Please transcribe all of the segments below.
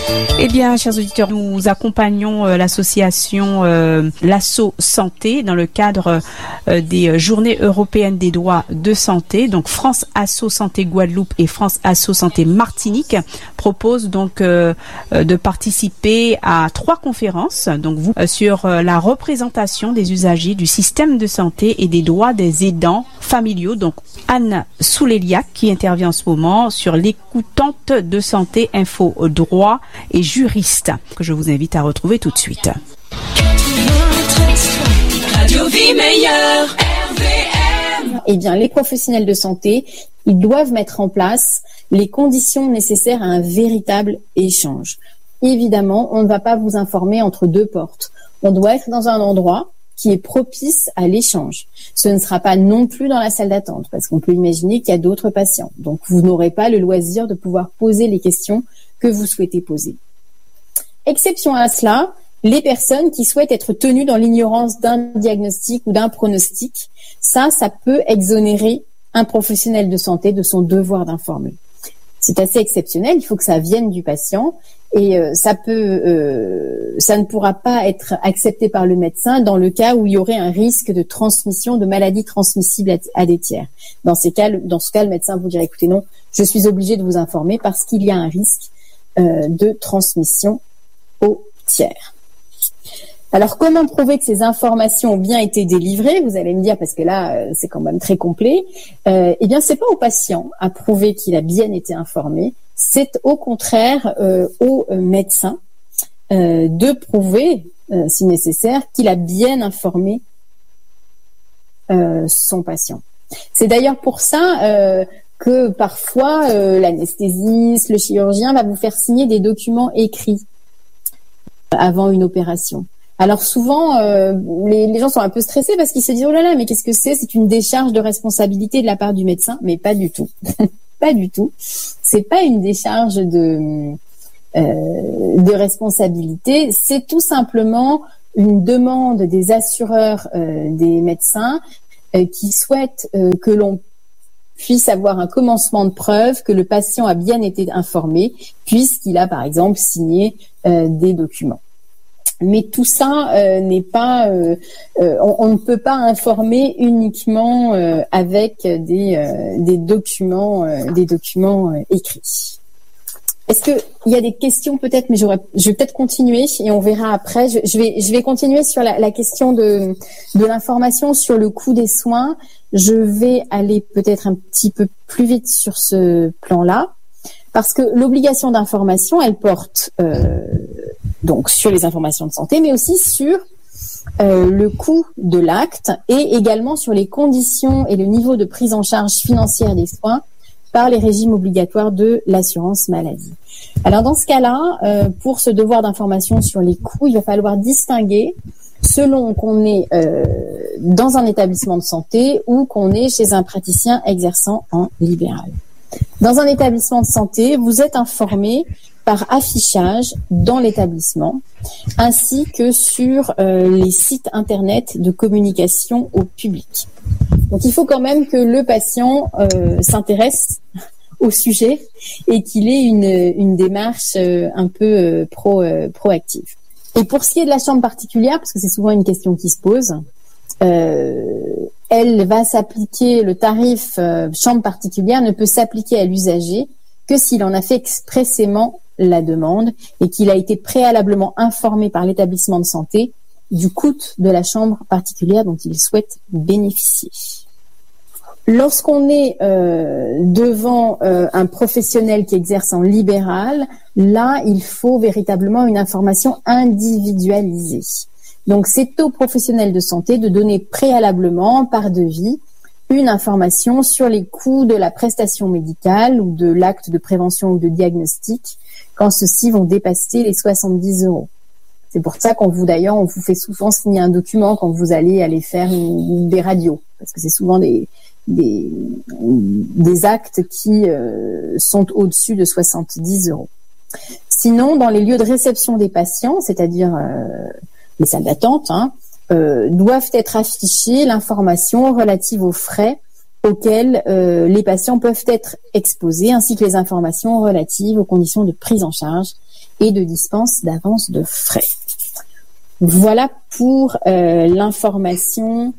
Eh bien, chers auditeurs, nous accompagnons l'association l'Asso Santé dans le cadre des Journées européennes des droits de santé. Donc, France Asso Santé Guadeloupe et France Asso Santé Martinique proposent donc de participer à 3 conférences. Donc, vous sur la représentation des usagers du système de santé et des droits des aidants familiaux. Donc, Anne Souléliac qui intervient en ce moment sur l'écoutante de santé info droit et juriste, que je vous invite à retrouver tout de suite. Radio Vie Meilleure, RVM. Eh bien, les professionnels de santé, ils doivent mettre en place les conditions nécessaires à un véritable échange. Évidemment, on ne va pas vous informer entre 2 portes. On doit être dans un endroit qui est propice à l'échange. Ce ne sera pas non plus dans la salle d'attente, parce qu'on peut imaginer qu'il y a d'autres patients. Donc, vous n'aurez pas le loisir de pouvoir poser les questions que vous souhaitez poser. Exception à cela, les personnes qui souhaitent être tenues dans l'ignorance d'un diagnostic ou d'un pronostic, ça peut exonérer un professionnel de santé de son devoir d'informer. C'est assez exceptionnel, il faut que ça vienne du patient et ça ne pourra pas être accepté par le médecin dans le cas où il y aurait un risque de transmission de maladies transmissibles à des tiers. Dans ce cas, le médecin vous dira écoutez non, je suis obligé de vous informer parce qu'il y a un risque de transmission aux tiers. Alors, comment prouver que ces informations ont bien été délivrées? Vous allez me dire, parce que là, c'est quand même très complet. Eh bien, c'est pas au patient à prouver qu'il a bien été informé. C'est au contraire au médecin de prouver, si nécessaire, qu'il a bien informé son patient. C'est d'ailleurs pour ça que parfois l'anesthésiste, le chirurgien va vous faire signer des documents écrits avant une opération. Alors souvent, les gens sont un peu stressés parce qu'ils se disent « Oh là là, mais qu'est-ce que c'est ? C'est une décharge de responsabilité de la part du médecin ?» Mais pas du tout. Pas du tout. C'est pas une décharge de responsabilité. C'est tout simplement une demande des assureurs des médecins qui souhaitent que l'on puisse avoir un commencement de preuve que le patient a bien été informé puisqu'il a par exemple signé des documents. Mais tout ça n'est pas, on ne peut pas informer uniquement avec des documents écrits. Est-ce que il y a des questions peut-être, mais je vais peut-être continuer et on verra après. Je vais continuer sur la question de l'information sur le coût des soins. Je vais aller peut-être un petit peu plus vite sur ce plan-là. Parce que l'obligation d'information, elle porte donc sur les informations de santé, mais aussi sur le coût de l'acte et également sur les conditions et le niveau de prise en charge financière des soins par les régimes obligatoires de l'assurance maladie. Alors dans ce cas-là, pour ce devoir d'information sur les coûts, il va falloir distinguer selon qu'on est dans un établissement de santé ou qu'on est chez un praticien exerçant en libéral. Dans un établissement de santé, vous êtes informé par affichage dans l'établissement, ainsi que sur les sites internet de communication au public. Donc il faut quand même que le patient s'intéresse au sujet et qu'il ait une démarche un peu proactive. Et pour ce qui est de la chambre particulière, parce que c'est souvent une question qui se pose, elle va s'appliquer, le tarif chambre particulière ne peut s'appliquer à l'usager que s'il en a fait expressément la demande et qu'il a été préalablement informé par l'établissement de santé du coût de la chambre particulière dont il souhaite bénéficier. Lorsqu'on est devant un professionnel qui exerce en libéral, là, il faut véritablement une information individualisée. Donc, c'est aux professionnels de santé de donner préalablement, par devis, une information sur les coûts de la prestation médicale ou de l'acte de prévention ou de diagnostic quand ceux-ci vont dépasser les 70 €. C'est pour ça on vous fait souvent signer un document quand vous allez faire des radios, parce que c'est souvent des actes qui sont au-dessus de 70 €. Sinon, dans les lieux de réception des patients, c'est-à-dire les salles d'attente, doivent être affichées l'information relative aux frais auxquels les patients peuvent être exposés, ainsi que les informations relatives aux conditions de prise en charge et de dispense d'avance de frais. Voilà pour l'information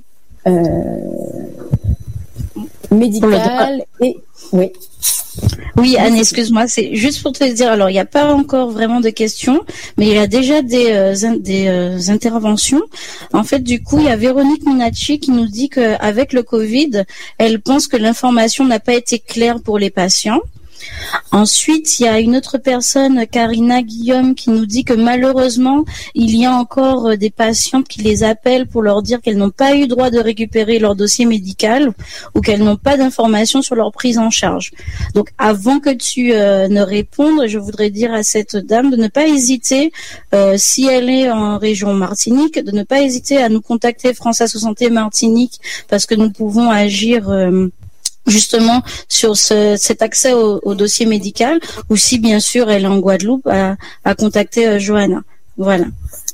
médicale et oui. Oui, Anne, excuse-moi, c'est juste pour te dire, alors il n'y a pas encore vraiment de questions, mais il y a déjà des interventions. En fait, du coup, il y a Véronique Minacci qui nous dit qu'avec le Covid, elle pense que l'information n'a pas été claire pour les patients. Ensuite, il y a une autre personne, Karina Guillaume, qui nous dit que malheureusement, il y a encore des patientes qui les appellent pour leur dire qu'elles n'ont pas eu droit de récupérer leur dossier médical ou qu'elles n'ont pas d'informations sur leur prise en charge. Donc, avant que tu ne répondes, je voudrais dire à cette dame de ne pas hésiter, si elle est en région Martinique, de ne pas hésiter à nous contacter France Asso Santé Martinique parce que nous pouvons agir justement sur cet accès au dossier médical, ou si bien sûr elle est en Guadeloupe, à contacter Johanna. Voilà.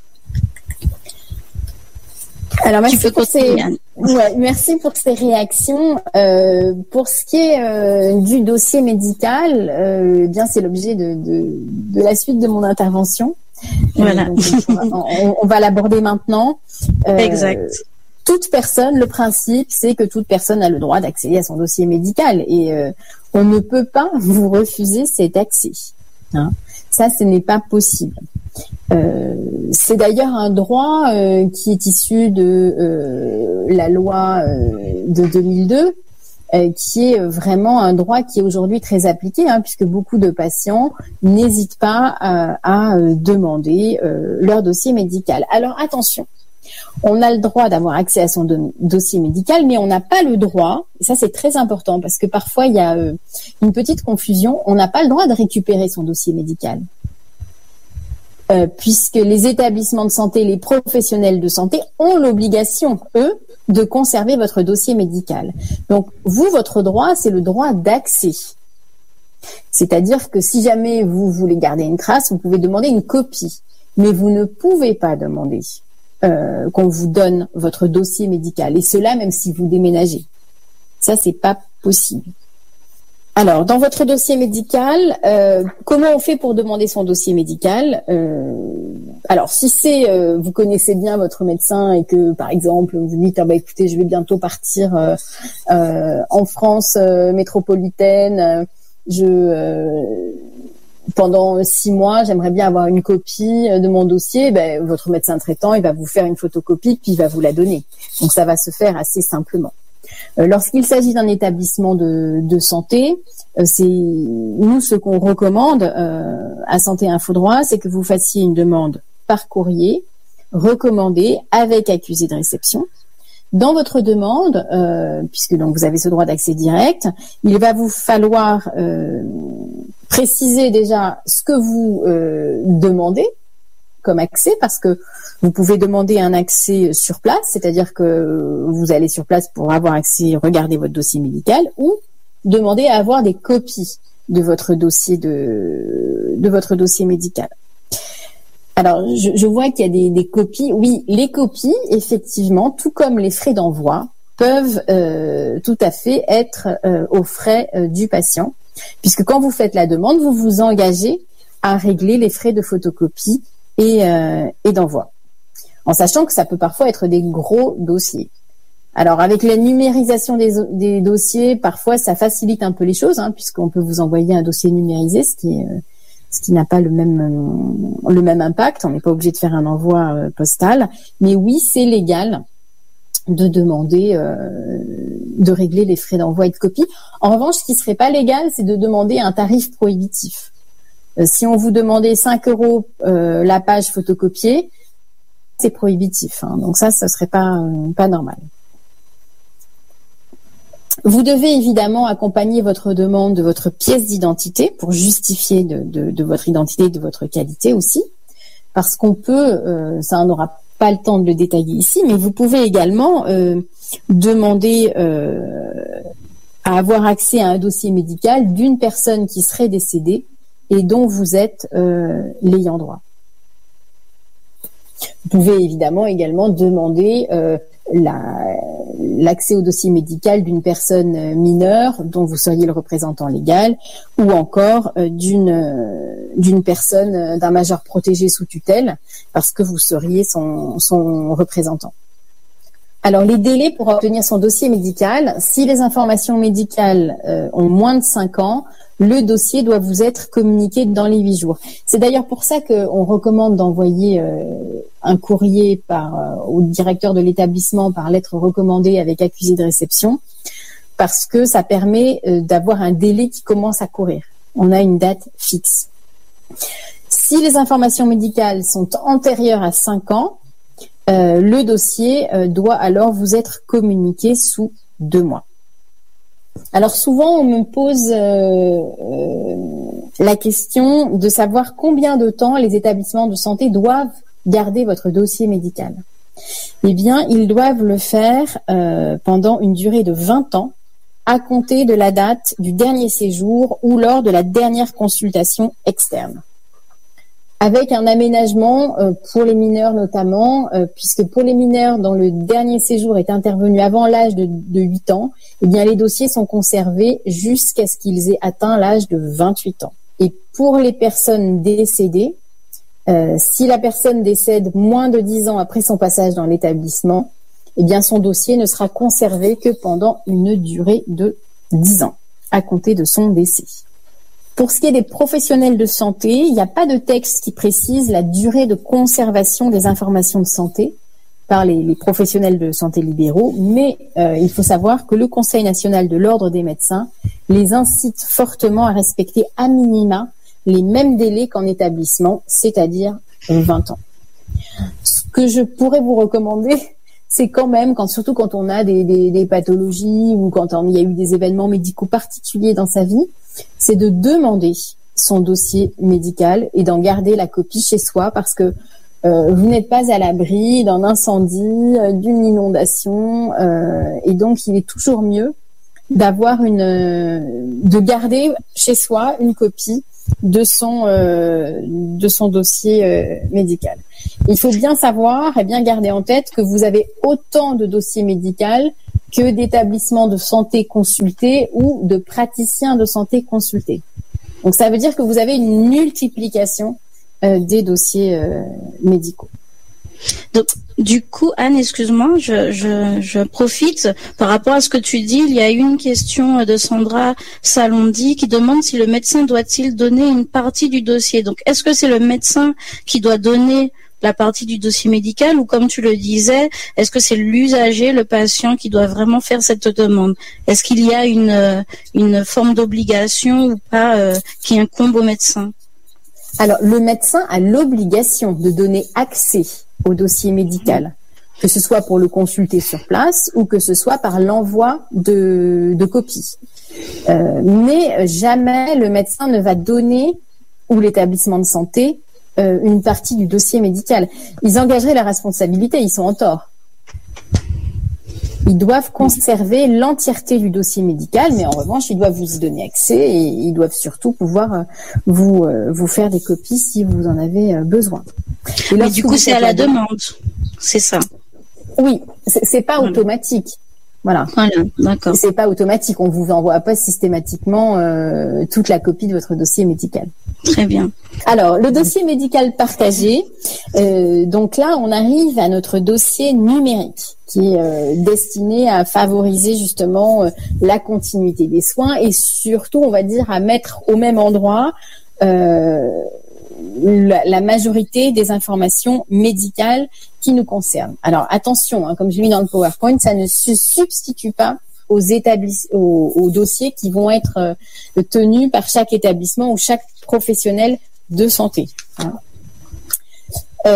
Alors merci pour ces réactions. Pour ce qui est du dossier médical, bien c'est l'objet de la suite de mon intervention. Voilà. Donc, on va l'aborder maintenant. Exact. Toute personne, le principe, c'est que toute personne a le droit d'accéder à son dossier médical et on ne peut pas vous refuser cet accès. Hein. Ça, ce n'est pas possible. C'est d'ailleurs un droit qui est issu de la loi de 2002, qui est vraiment un droit qui est aujourd'hui très appliqué, hein, puisque beaucoup de patients n'hésitent pas à demander leur dossier médical. Alors attention. On a le droit d'avoir accès à son dossier médical, mais on n'a pas le droit, et ça c'est très important parce que parfois il y a une petite confusion, on n'a pas le droit de récupérer son dossier médical. Puisque les établissements de santé, les professionnels de santé ont l'obligation, eux, de conserver votre dossier médical. Donc vous, votre droit, c'est le droit d'accès. C'est-à-dire que si jamais vous voulez garder une trace, vous pouvez demander une copie, mais vous ne pouvez pas demander qu'on vous donne votre dossier médical, et cela même si vous déménagez. Ça, c'est pas possible. Alors, dans votre dossier médical, comment on fait pour demander son dossier médical? Alors, si c'est vous connaissez bien votre médecin et que, par exemple, vous dites écoutez, je vais bientôt partir en France métropolitaine, pendant 6 mois, j'aimerais bien avoir une copie de mon dossier. Votre médecin traitant, il va vous faire une photocopie puis il va vous la donner. Donc ça va se faire assez simplement. Lorsqu'il s'agit d'un établissement de santé, c'est nous ce qu'on recommande à Santé Info Droit, c'est que vous fassiez une demande par courrier, recommandée avec accusé de réception. Dans votre demande, puisque donc vous avez ce droit d'accès direct, il va vous falloir préciser déjà ce que vous demandez comme accès, parce que vous pouvez demander un accès sur place, c'est-à-dire que vous allez sur place pour avoir accès, regarder votre dossier médical, ou demander à avoir des copies de votre dossier de votre dossier médical. Alors, je vois qu'il y a des copies. Oui, les copies, effectivement, tout comme les frais d'envoi, peuvent tout à fait être aux frais du patient, puisque quand vous faites la demande, vous vous engagez à régler les frais de photocopie et d'envoi, en sachant que ça peut parfois être des gros dossiers. Alors, avec la numérisation des dossiers, parfois, ça facilite un peu les choses, hein, puisqu'on peut vous envoyer un dossier numérisé, ce qui n'a pas le même impact. On n'est pas obligé de faire un envoi postal. Mais oui, c'est légal de demander de régler les frais d'envoi et de copie. En revanche, ce qui serait pas légal, c'est de demander un tarif prohibitif. Si on vous demandait 5 € la page photocopiée, c'est prohibitif, hein. Donc ça serait pas normal. Vous devez évidemment accompagner votre demande de votre pièce d'identité pour justifier de votre identité et de votre qualité aussi, parce qu'on peut, ça on n'aura pas le temps de le détailler ici, mais vous pouvez également demander à avoir accès à un dossier médical d'une personne qui serait décédée et dont vous êtes l'ayant droit. Vous pouvez évidemment également demander l'accès au dossier médical d'une personne mineure dont vous seriez le représentant légal, ou encore d'une personne d'un majeur protégé sous tutelle, parce que vous seriez son représentant. Alors, les délais pour obtenir son dossier médical, si les informations médicales ont moins de 5 ans, le dossier doit vous être communiqué dans les 8 jours. C'est d'ailleurs pour ça qu'on recommande d'envoyer un courrier au directeur de l'établissement par lettre recommandée avec accusé de réception, parce que ça permet d'avoir un délai qui commence à courir. On a une date fixe. Si les informations médicales sont antérieures à 5 ans, le dossier doit alors vous être communiqué sous 2 mois. Alors souvent, on me pose la question de savoir combien de temps les établissements de santé doivent garder votre dossier médical. Eh bien, ils doivent le faire pendant une durée de 20 ans, à compter de la date du dernier séjour ou lors de la dernière consultation externe. Avec un aménagement pour les mineurs notamment, puisque pour les mineurs dont le dernier séjour est intervenu avant l'âge de 8 ans, eh bien les dossiers sont conservés jusqu'à ce qu'ils aient atteint l'âge de 28 ans. Et pour les personnes décédées, si la personne décède moins de 10 ans après son passage dans l'établissement, eh bien son dossier ne sera conservé que pendant une durée de 10 ans, à compter de son décès. Pour ce qui est des professionnels de santé, il n'y a pas de texte qui précise la durée de conservation des informations de santé par les professionnels de santé libéraux, mais il faut savoir que le Conseil national de l'ordre des médecins les incite fortement à respecter à minima les mêmes délais qu'en établissement, c'est-à-dire 20 ans. Ce que je pourrais vous recommander, c'est quand même, surtout quand on a des pathologies ou quand il y a eu des événements médicaux particuliers dans sa vie, c'est de demander son dossier médical et d'en garder la copie chez soi, parce que vous n'êtes pas à l'abri d'un incendie, d'une inondation, et donc il est toujours mieux de garder chez soi une copie de son dossier médical. Il faut bien savoir et bien garder en tête que vous avez autant de dossiers médicaux que d'établissements de santé consultés ou de praticiens de santé consultés. Donc ça veut dire que vous avez une multiplication des dossiers médicaux. Donc, du coup, Anne, excuse-moi, je profite par rapport à ce que tu dis. Il y a eu une question de Sandra Salondi qui demande si le médecin doit-il donner une partie du dossier. Donc, est-ce que c'est le médecin qui doit donner la partie du dossier médical, ou comme tu le disais, est-ce que c'est l'usager, le patient qui doit vraiment faire cette demande? Est-ce qu'il y a une forme d'obligation ou pas qui incombe au médecin? Alors, le médecin a l'obligation de donner accès au dossier médical, que ce soit pour le consulter sur place ou que ce soit par l'envoi de copies. Mais jamais le médecin ne va donner, ou l'établissement de santé, une partie du dossier médical. Ils engageraient la responsabilité, ils sont en tort. Ils doivent conserver l'entièreté du dossier médical, mais en revanche, ils doivent vous y donner accès et ils doivent surtout pouvoir vous faire des copies si vous en avez besoin. Mais du coup, c'est à la demande, c'est ça? Oui, c'est pas automatique. Voilà, d'accord. C'est pas automatique, on vous envoie pas systématiquement toute la copie de votre dossier médical. Très bien. Alors, le dossier médical partagé, donc là, on arrive à notre dossier numérique qui est destiné à favoriser justement la continuité des soins et surtout, on va dire, à mettre au même endroit la majorité des informations médicales qui nous concernent. Alors, attention, comme je l'ai mis dans le PowerPoint, ça ne se substitue pas aux dossiers qui vont être tenus par chaque établissement ou chaque professionnel de santé. Tout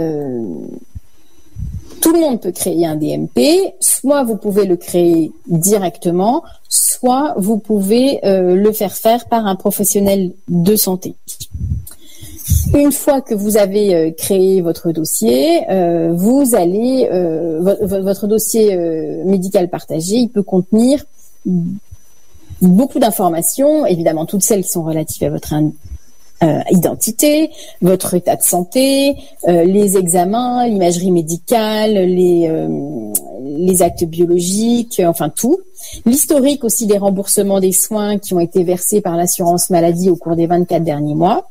le monde peut créer un DMP, soit vous pouvez le créer directement, soit vous pouvez le faire par un professionnel de santé. Une fois que vous avez créé votre dossier, vous allez votre dossier médical partagé, il peut contenir beaucoup d'informations, évidemment toutes celles qui sont relatives à votre identité, votre état de santé, les examens, l'imagerie médicale, les actes biologiques, enfin tout. L'historique aussi des remboursements des soins qui ont été versés par l'assurance maladie au cours des 24 derniers mois.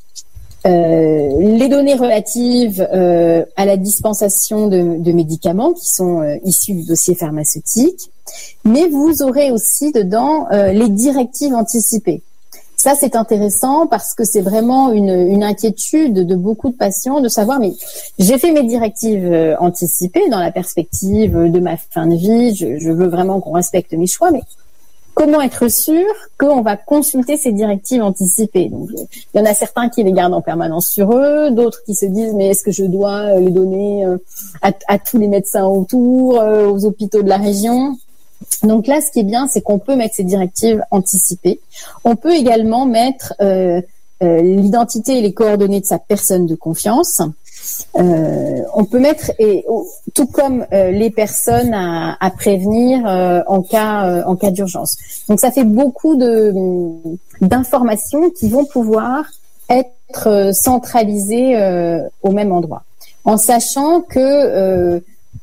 Les données relatives à la dispensation de médicaments qui sont issus du dossier pharmaceutique. Mais vous aurez aussi dedans les directives anticipées. Ça, c'est intéressant parce que c'est vraiment une inquiétude de beaucoup de patients de savoir, mais j'ai fait mes directives anticipées dans la perspective de ma fin de vie, je veux vraiment qu'on respecte mes choix, mais comment être sûr qu'on va consulter ces directives anticipées? Donc, il y en a certains qui les gardent en permanence sur eux, d'autres qui se disent, mais est-ce que je dois les donner à tous les médecins autour, aux hôpitaux de la région? Donc là, ce qui est bien, c'est qu'on peut mettre ces directives anticipées. On peut également mettre l'identité et les coordonnées de sa personne de confiance. On peut mettre, tout comme les personnes à prévenir en cas d'urgence. Donc ça fait beaucoup d'informations qui vont pouvoir être centralisées au même endroit, en sachant que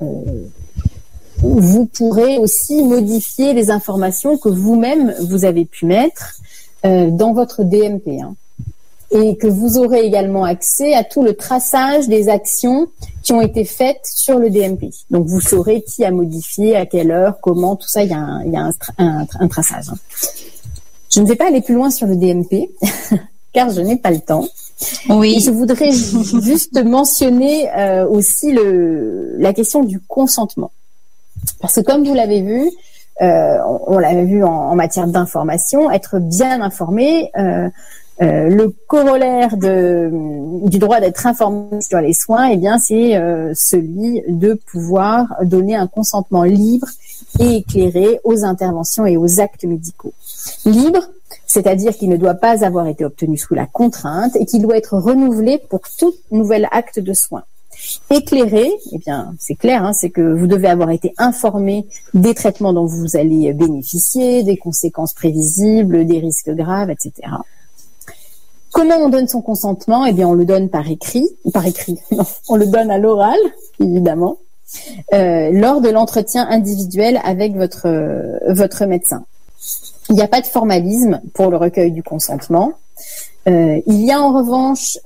vous pourrez aussi modifier les informations que vous-même vous avez pu mettre dans votre DMP, et que vous aurez également accès à tout le traçage des actions qui ont été faites sur le DMP. Donc vous saurez qui a modifié, à quelle heure, comment, tout ça, il y a un traçage. Je ne vais pas aller plus loin sur le DMP car je n'ai pas le temps. Oui. Et je voudrais juste mentionner aussi la question du consentement. Parce que comme vous l'avez vu, on l'avait vu en matière d'information, être bien informé, le corollaire du droit d'être informé sur les soins, eh bien, c'est celui de pouvoir donner un consentement libre et éclairé aux interventions et aux actes médicaux. Libre, c'est-à-dire qu'il ne doit pas avoir été obtenu sous la contrainte et qu'il doit être renouvelé pour tout nouvel acte de soin. Éclairé, eh bien, c'est clair, c'est que vous devez avoir été informé des traitements dont vous allez bénéficier, des conséquences prévisibles, des risques graves, etc. Comment on donne son consentement? Eh bien, on le donne par écrit, non, on le donne à l'oral, évidemment, lors de l'entretien individuel avec votre médecin. Il n'y a pas de formalisme pour le recueil du consentement. Il y a en revanche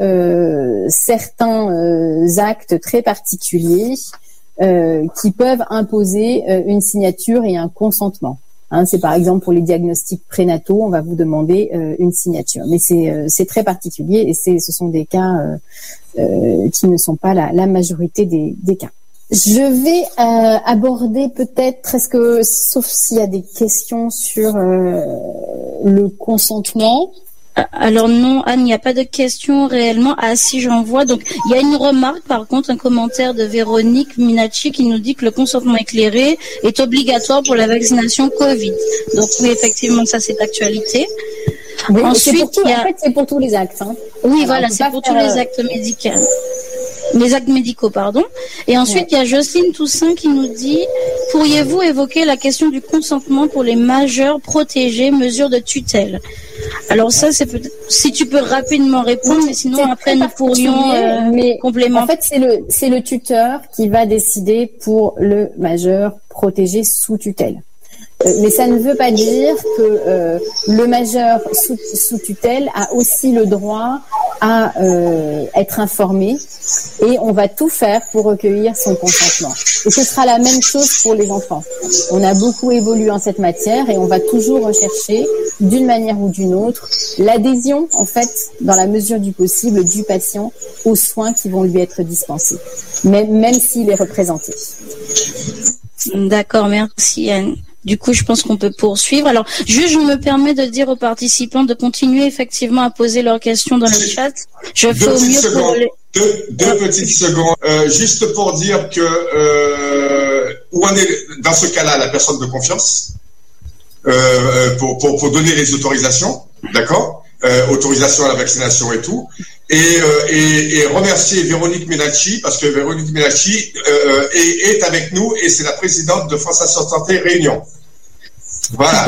certains actes très particuliers qui peuvent imposer une signature et un consentement. C'est par exemple pour les diagnostics prénataux, on va vous demander une signature. Mais c'est très particulier et ce sont des cas qui ne sont pas la majorité des cas. Je vais aborder peut-être, sauf s'il y a des questions sur le consentement. Alors non, Anne, il n'y a pas de questions réellement. Ah si, j'en vois. Donc, il y a une remarque, par contre, un commentaire de Véronique Minacci qui nous dit que le consentement éclairé est obligatoire pour la vaccination Covid. Donc oui, effectivement, ça c'est d'actualité. Oui, ensuite, en fait, c'est pour tous les actes. Oui, voilà, c'est pour tous les actes médicaux. Les actes médicaux, pardon. Et ensuite, il y a Jocelyne Toussaint qui nous dit « Pourriez-vous évoquer la question du consentement pour les majeurs protégés, mesures de tutelle ?» Alors ça, c'est peut-être si tu peux rapidement répondre, mais sinon après nous pourrions complémenter. En fait, c'est le tuteur qui va décider pour le majeur protégé sous tutelle. Mais ça ne veut pas dire que le majeur sous tutelle a aussi le droit à être informé, et on va tout faire pour recueillir son consentement. Et ce sera la même chose pour les enfants. On a beaucoup évolué en cette matière et on va toujours rechercher, d'une manière ou d'une autre, l'adhésion, en fait, dans la mesure du possible, du patient aux soins qui vont lui être dispensés, même s'il est représenté. D'accord, merci Anne. Du coup, je pense qu'on peut poursuivre. Alors, juste, je me permets de dire aux participants de continuer effectivement à poser leurs questions dans le chat. Je fais au mieux pour les... Deux petites secondes. Juste pour dire que où on est dans ce cas-là, la personne de confiance pour donner les autorisations, d'accord, autorisation à la vaccination et tout, et remercier Véronique Minacci parce que Véronique Minacci est avec nous et c'est la présidente de France Assurance Santé Réunion. Voilà.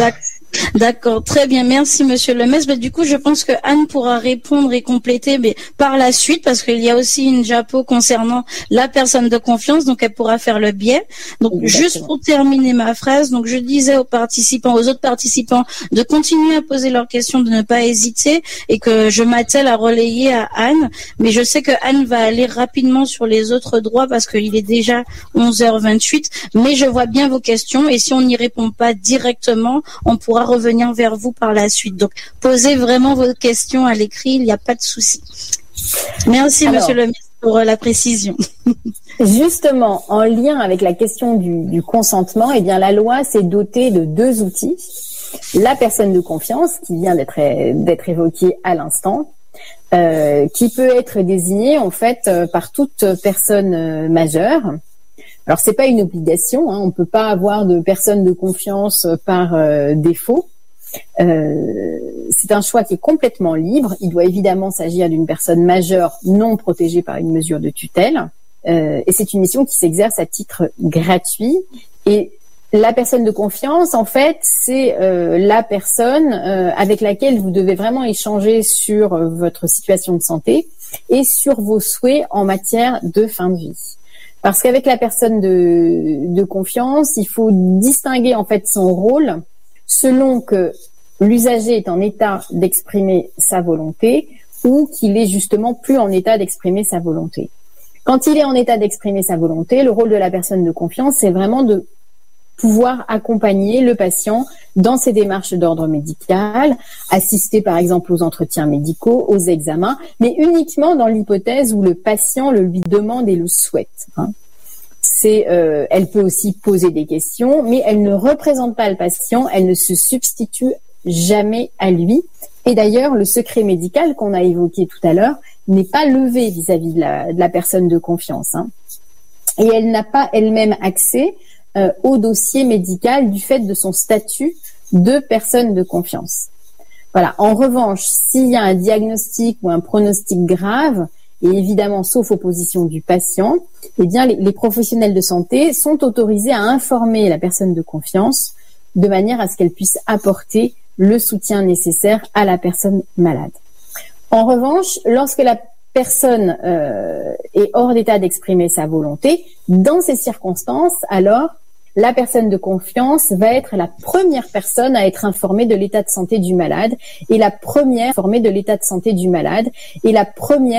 D'accord, très bien, merci Monsieur Lemez. Du coup, je pense que Anne pourra répondre et compléter, mais par la suite, parce qu'il y a aussi une diapo concernant la personne de confiance, donc elle pourra faire le biais. Donc, Exactement. juste pour terminer ma phrase, donc je disais aux autres participants, de continuer à poser leurs questions, de ne pas hésiter, et que je m'attelle à relayer à Anne. Mais je sais que Anne va aller rapidement sur les autres droits parce qu'il est déjà 11h28. Mais je vois bien vos questions, et si on n'y répond pas directement, on pourra revenir vers vous par la suite. Donc, posez vraiment vos questions à l'écrit, il n'y a pas de souci. Merci, Monsieur le ministre, pour la précision. Justement, en lien avec la question du consentement, eh bien, la loi s'est dotée de 2 outils. La personne de confiance, qui vient d'être évoquée à l'instant, qui peut être désignée, en fait, par toute personne majeure. Alors, c'est pas une obligation, hein, on peut pas avoir de personne de confiance par défaut. C'est un choix qui est complètement libre. Il doit évidemment s'agir d'une personne majeure non protégée par une mesure de tutelle. Et c'est une mission qui s'exerce à titre gratuit. Et la personne de confiance, en fait, c'est la personne avec laquelle vous devez vraiment échanger sur votre situation de santé et sur vos souhaits en matière de fin de vie. Parce qu'avec la personne de confiance, il faut distinguer en fait son rôle selon que l'usager est en état d'exprimer sa volonté ou qu'il est justement plus en état d'exprimer sa volonté. Quand il est en état d'exprimer sa volonté, le rôle de la personne de confiance, c'est vraiment de pouvoir accompagner le patient dans ses démarches d'ordre médical, assister par exemple aux entretiens médicaux, aux examens, mais uniquement dans l'hypothèse où le patient le lui demande et le souhaite. Elle peut aussi poser des questions, mais elle ne représente pas le patient, elle ne se substitue jamais à lui. Et d'ailleurs, le secret médical qu'on a évoqué tout à l'heure n'est pas levé vis-à-vis de la personne de confiance. Et elle n'a pas elle-même accès au dossier médical du fait de son statut de personne de confiance. Voilà. En revanche, s'il y a un diagnostic ou un pronostic grave, et évidemment sauf opposition du patient, eh bien les professionnels de santé sont autorisés à informer la personne de confiance de manière à ce qu'elle puisse apporter le soutien nécessaire à la personne malade. En revanche, lorsque la personne est hors d'état d'exprimer sa volonté, dans ces circonstances, alors la personne de confiance va être la première personne à être informée de l'état de santé du malade et la première